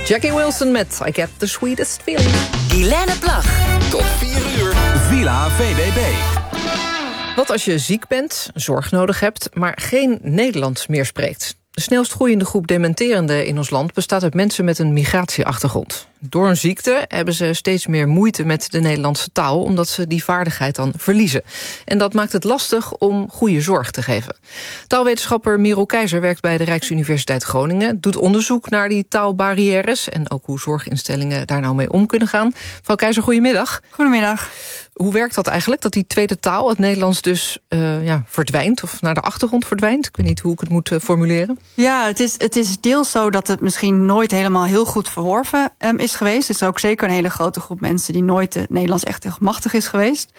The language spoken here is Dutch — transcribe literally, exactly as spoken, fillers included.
Jackie Wilson met I Get the Sweetest Feeling. Guilaine Plag. Tot vier uur. Villa V B B. Wat als je ziek bent, zorg nodig hebt, maar geen Nederlands meer spreekt? De snelst groeiende groep dementerenden in ons land bestaat uit mensen met een migratieachtergrond. Door een ziekte hebben ze steeds meer moeite met de Nederlandse taal, omdat ze die vaardigheid dan verliezen. En dat maakt het lastig om goede zorg te geven. Taalwetenschapper Merel Keizer werkt bij de Rijksuniversiteit Groningen, doet onderzoek naar die taalbarrières en ook hoe zorginstellingen daar nou mee om kunnen gaan. Mevrouw Keizer, goedemiddag. Goedemiddag. Hoe werkt dat eigenlijk, dat die tweede taal, het Nederlands, dus uh, ja, verdwijnt of naar de achtergrond verdwijnt? Ik weet niet hoe ik het moet uh, formuleren. Ja, het is, het is deels zo dat het misschien nooit helemaal heel goed verworven um, is geweest. Er is ook zeker een hele grote groep mensen die nooit het Nederlands echt heel machtig is geweest.